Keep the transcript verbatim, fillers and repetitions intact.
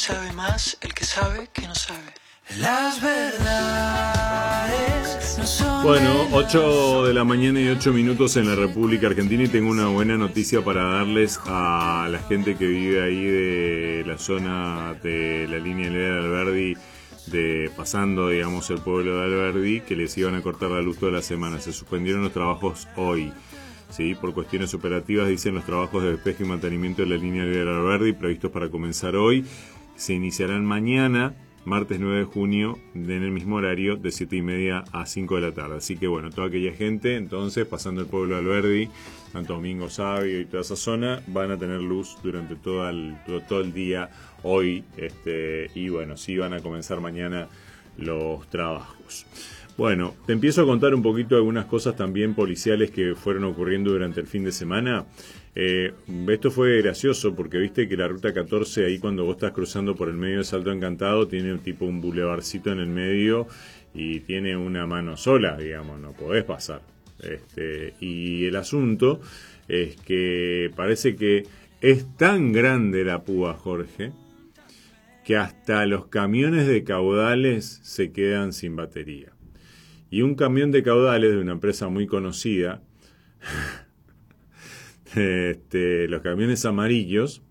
sabe más, el que sabe que no sabe. Las verdades no son... Bueno, ocho de la mañana y ocho minutos en la República Argentina, y tengo una buena noticia para darles a la gente que vive ahí de la zona de la línea de Alberdi, de pasando, digamos, el pueblo de Alberdi, que les iban a cortar la luz toda la semana. Se suspendieron los trabajos hoy, ¿sí? Por cuestiones operativas, dicen, los trabajos de despeje y mantenimiento de la línea de Alberdi, previstos para comenzar hoy, se iniciarán mañana, martes nueve de junio, en el mismo horario, de siete y media a cinco de la tarde. Así que bueno, toda aquella gente, entonces, pasando el pueblo de Alberdi, Santo Domingo Sabio y toda esa zona, van a tener luz durante todo el, todo, todo el día hoy, este, y bueno, sí van a comenzar mañana los trabajos. Bueno, te empiezo a contar un poquito algunas cosas también policiales que fueron ocurriendo durante el fin de semana. Eh, esto fue gracioso porque viste que la ruta catorce, ahí cuando vos estás cruzando por el medio de Salto Encantado, tiene un tipo un bulevarcito en el medio y tiene una mano sola, digamos, no podés pasar. Este, y el asunto es que parece que es tan grande la púa, Jorge, que hasta los camiones de caudales se quedan sin batería. Y un camión de caudales de una empresa muy conocida, este, los camiones amarillos,